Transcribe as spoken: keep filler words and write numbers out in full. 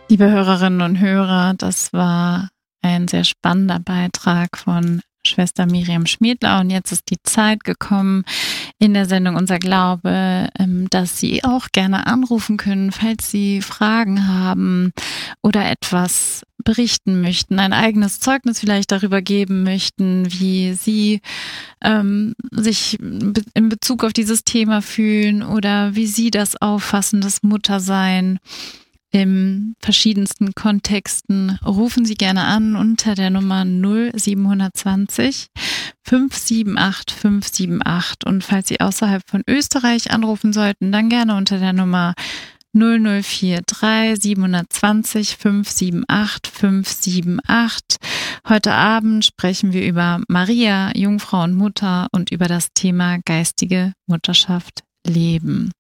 Liebe Hörerinnen und Hörer, das war ein sehr spannender Beitrag von Schwester Miriam Schmiedler und jetzt ist die Zeit gekommen in der Sendung Unser Glaube, dass Sie auch gerne anrufen können, falls Sie Fragen haben oder etwas berichten möchten, ein eigenes Zeugnis vielleicht darüber geben möchten, wie Sie ähm, sich in Bezug auf dieses Thema fühlen oder wie Sie das auffassen, das Muttersein. In verschiedensten Kontexten rufen Sie gerne an unter der Nummer null sieben zwei null fünf sieben acht fünf sieben acht und falls Sie außerhalb von Österreich anrufen sollten, dann gerne unter der Nummer null null vier drei sieben zwei null fünf sieben acht fünf sieben acht. Heute Abend sprechen wir über Maria, Jungfrau und Mutter und über das Thema geistige Mutterschaft leben.